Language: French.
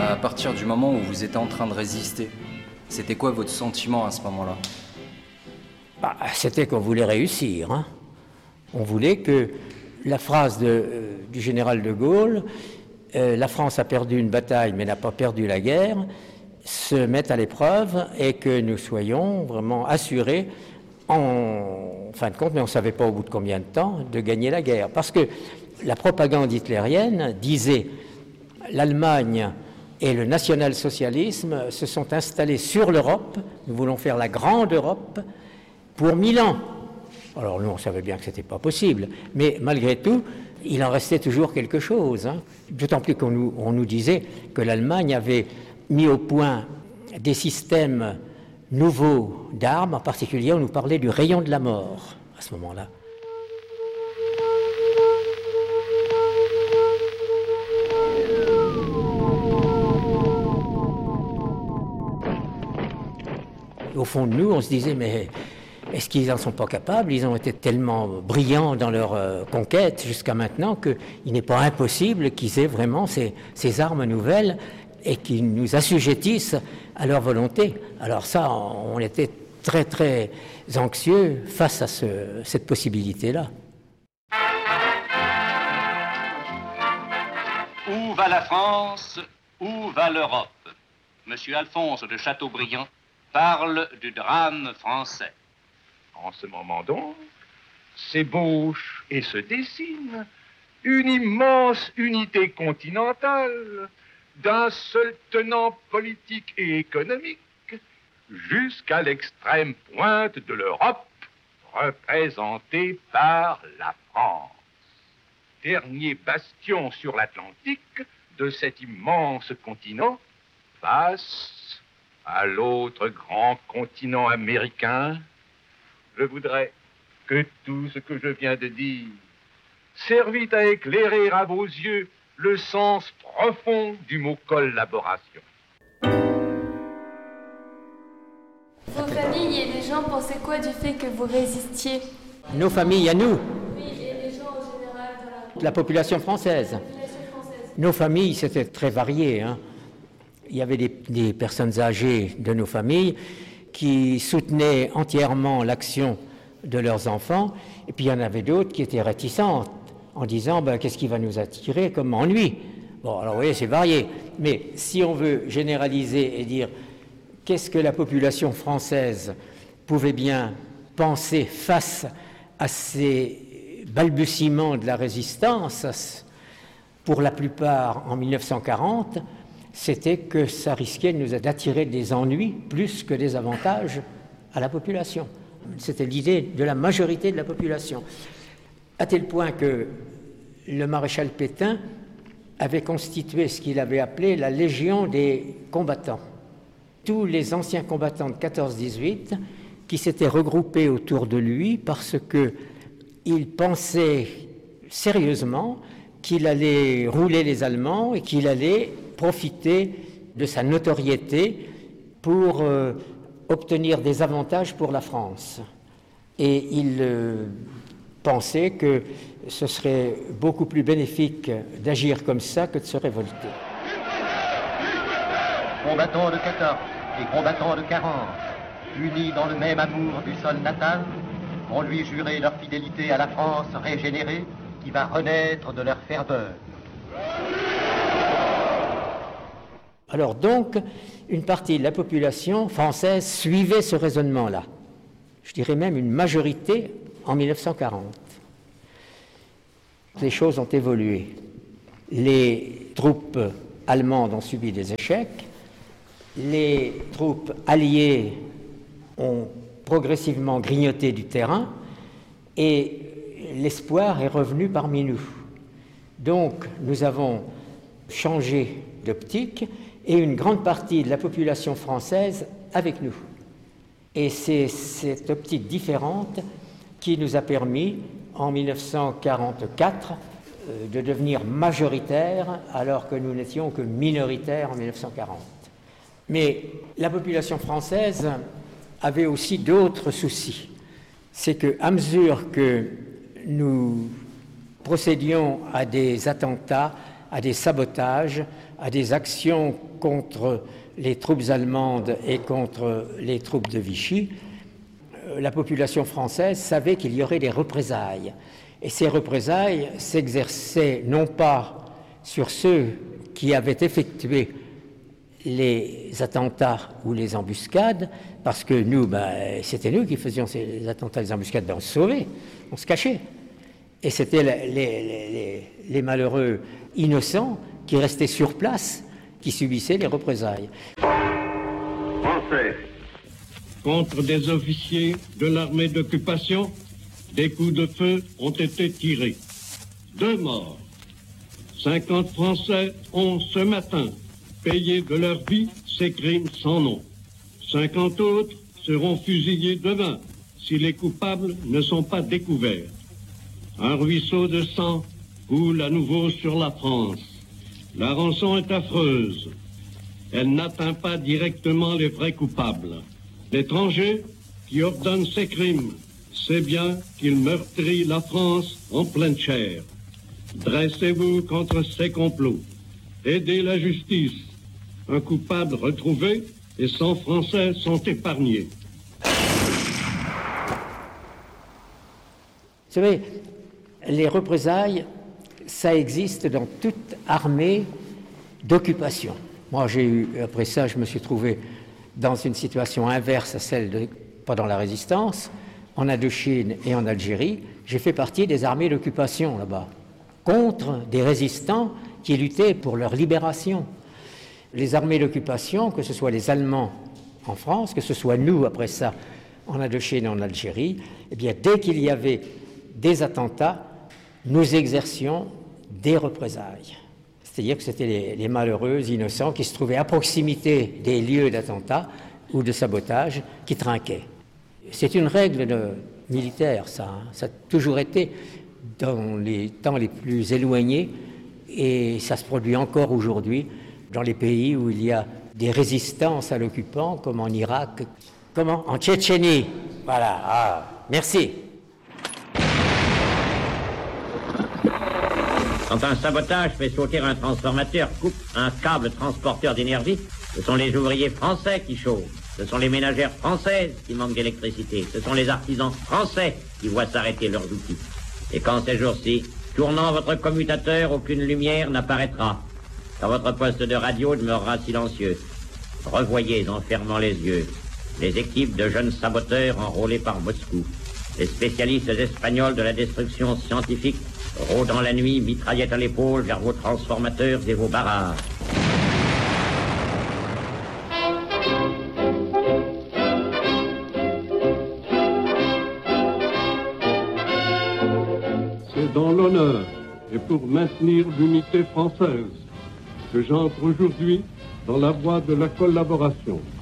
À partir du moment où vous étiez en train de résister, c'était quoi votre sentiment à ce moment-là? C'était qu'on voulait réussir. Hein. On voulait que la phrase du général de Gaulle, la France a perdu une bataille mais n'a pas perdu la guerre, se mette à l'épreuve et que nous soyons vraiment assurés, en fin de compte, mais on ne savait pas au bout de combien de temps, de gagner la guerre. Parce que la propagande hitlérienne disait l'Allemagne et le national-socialisme se sont installés sur l'Europe, nous voulons faire la grande Europe pour 1000 ans. Alors nous, on savait bien que ce n'était pas possible, mais malgré tout, il en restait toujours quelque chose. Hein. D'autant plus qu'on nous disait que l'Allemagne avait mis au point des systèmes nouveaux d'armes, en particulier on nous parlait du rayon de la mort à ce moment-là. Au fond de nous, on se disait, mais est-ce qu'ils n'en sont pas capables? Ils ont été tellement brillants dans leur conquête jusqu'à maintenant qu'il n'est pas impossible qu'ils aient vraiment ces armes nouvelles et qu'ils nous assujettissent à leur volonté. Alors ça, on était très très anxieux face à cette possibilité-là. Où va la France? Où va l'Europe? Monsieur Alphonse de Chateaubriand parle du drame français. En ce moment donc, s'ébauche et se dessine une immense unité continentale d'un seul tenant politique et économique jusqu'à l'extrême pointe de l'Europe, représentée par la France. Dernier bastion sur l'Atlantique de cet immense continent, face à l'autre grand continent américain, je voudrais que tout ce que je viens de dire servît à éclairer à vos yeux le sens profond du mot collaboration. Vos familles et les gens pensaient quoi du fait que vous résistiez? Nos familles à nous. Oui, et les gens en général de la population française. Nos familles, c'était très varié. Hein. Il y avait des personnes âgées de nos familles qui soutenaient entièrement l'action de leurs enfants, et puis il y en avait d'autres qui étaient réticentes, en disant qu'est-ce qui va nous attirer comme ennui. Bon, alors vous voyez, c'est varié, mais si on veut généraliser et dire qu'est-ce que la population française pouvait bien penser face à ces balbutiements de la résistance, pour la plupart en 1940, c'était que ça risquait d'attirer des ennuis plus que des avantages à la population. C'était l'idée de la majorité de la population. À tel point que le maréchal Pétain avait constitué ce qu'il avait appelé la Légion des combattants. Tous les anciens combattants de 14-18 qui s'étaient regroupés autour de lui parce qu'il pensait sérieusement qu'il allait rouler les Allemands et qu'il allait profiter de sa notoriété pour obtenir des avantages pour la France. Et il pensait que ce serait beaucoup plus bénéfique d'agir comme ça que de se révolter. Combattants de 14 et combattants de 40, unis dans le même amour du sol natal, ont lui juré leur fidélité à la France régénérée qui va renaître de leur ferveur. Alors donc, une partie de la population française suivait ce raisonnement-là. Je dirais même une majorité en 1940. Les choses ont évolué. Les troupes allemandes ont subi des échecs. Les troupes alliées ont progressivement grignoté du terrain et l'espoir est revenu parmi nous. Donc, nous avons changé d'optique et une grande partie de la population française avec nous. Et c'est cette optique différente qui nous a permis, en 1944, de devenir majoritaires alors que nous n'étions que minoritaires en 1940. Mais la population française avait aussi d'autres soucis. C'est qu'à mesure que nous procédions à des attentats à des sabotages, à des actions contre les troupes allemandes et contre les troupes de Vichy, la population française savait qu'il y aurait des représailles. Et ces représailles s'exerçaient non pas sur ceux qui avaient effectué les attentats ou les embuscades, parce que nous, c'était nous qui faisions ces attentats, les embuscades, on se sauvait, on se cachait. Et c'était les malheureux innocents qui restaient sur place, qui subissaient les représailles. Français. Contre des officiers de l'armée d'occupation, des coups de feu ont été tirés. 2 morts. 50 Français ont, ce matin, payé de leur vie ces crimes sans nom. 50 autres seront fusillés demain si les coupables ne sont pas découverts. Un ruisseau de sang coule à nouveau sur la France. La rançon est affreuse. Elle n'atteint pas directement les vrais coupables. L'étranger qui ordonne ces crimes sait bien qu'il meurtrit la France en pleine chair. Dressez-vous contre ces complots. Aidez la justice. Un coupable retrouvé et 100 Français sont épargnés. Vous savez, les représailles, ça existe dans toute armée d'occupation. Moi, après ça, je me suis trouvé dans une situation inverse à celle pendant la Résistance, en Indochine et en Algérie. J'ai fait partie des armées d'occupation là-bas, contre des résistants qui luttaient pour leur libération. Les armées d'occupation, que ce soit les Allemands en France, que ce soit nous, après ça, en Indochine et en Algérie, eh bien, dès qu'il y avait des attentats, nous exercions des représailles. C'est-à-dire que c'était les malheureux innocents qui se trouvaient à proximité des lieux d'attentats ou de sabotage qui trinquaient. C'est une règle militaire, ça. Ça a toujours été dans les temps les plus éloignés et ça se produit encore aujourd'hui dans les pays où il y a des résistances à l'occupant, comme en Irak, en Tchétchénie. Voilà, merci. Quand un sabotage fait sauter un transformateur, coupe un câble transporteur d'énergie, ce sont les ouvriers français qui chauffent. Ce sont les ménagères françaises qui manquent d'électricité. Ce sont les artisans français qui voient s'arrêter leurs outils. Et quand ces jours-ci, tournant votre commutateur, aucune lumière n'apparaîtra. Quand votre poste de radio demeurera silencieux. Revoyez en fermant les yeux les équipes de jeunes saboteurs enrôlés par Moscou. Les spécialistes espagnols de la destruction scientifique rôdant la nuit, mitraillette à l'épaule vers vos transformateurs et vos barrages. C'est dans l'honneur et pour maintenir l'unité française que j'entre aujourd'hui dans la voie de la collaboration.